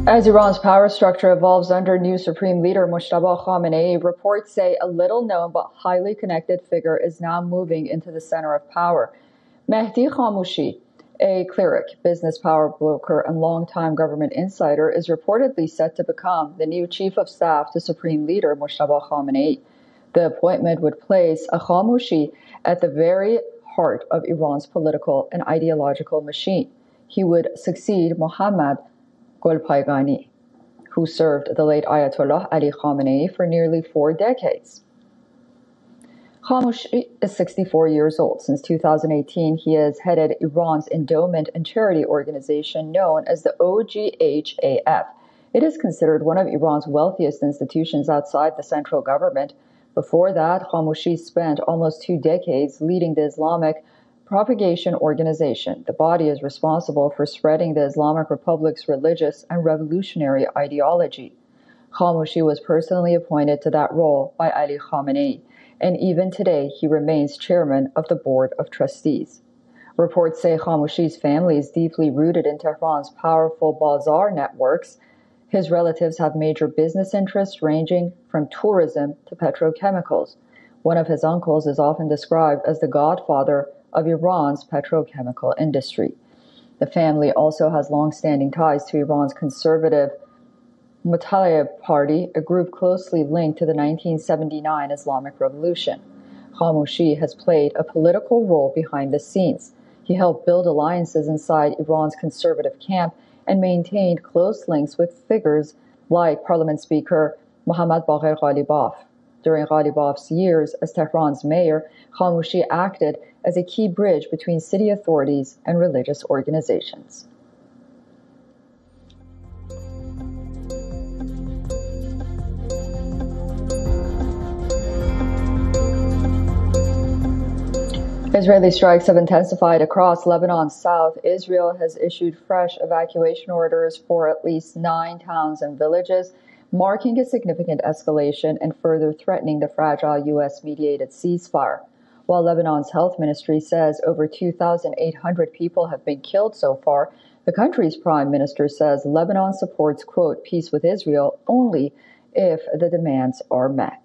As Iran's power structure evolves under new Supreme Leader Mojtaba Khamenei, reports say a little-known but highly connected figure is now moving into the center of power. Mehdi Khamouchi, a cleric, business power broker, and longtime government insider, is reportedly set to become the new chief of staff to Supreme Leader Mojtaba Khamenei. The appointment would place Khamouchi at the very heart of Iran's political and ideological machine. He would succeed Mohammad Golpaygani, who served the late Ayatollah Ali Khamenei for nearly 4 decades. Khamouchi is 64 years old. Since 2018, he has headed Iran's endowment and charity organization known as the OGHAF. It is considered one of Iran's wealthiest institutions outside the central government. Before that, Khamouchi spent almost 2 decades leading the Islamic Propagation Organization. The body is responsible for spreading the Islamic Republic's religious and revolutionary ideology. Khamouchi was personally appointed to that role by Ali Khamenei, and even today he remains chairman of the board of trustees. Reports say Khamouchi's family is deeply rooted in Tehran's powerful bazaar networks. His relatives have major business interests ranging from tourism to petrochemicals. One of his uncles is often described as the godfather of Iran's petrochemical industry. The family also has long-standing ties to Iran's conservative Mutaliab Party, a group closely linked to the 1979 Islamic Revolution. Khamouchi has played a political role behind the scenes. He helped build alliances inside Iran's conservative camp and maintained close links with figures like Parliament Speaker Mohammad Bagher Ghalibaf. During Ghalibaf's years as Tehran's mayor, Khamouchi acted as a key bridge between city authorities and religious organizations. Israeli strikes have intensified across Lebanon's south. Israel has issued fresh evacuation orders for at least 9 towns and villages, marking a significant escalation and further threatening the fragile U.S.-mediated ceasefire. While Lebanon's health ministry says over 2,800 people have been killed so far, the country's prime minister says Lebanon supports, quote, peace with Israel only if the demands are met.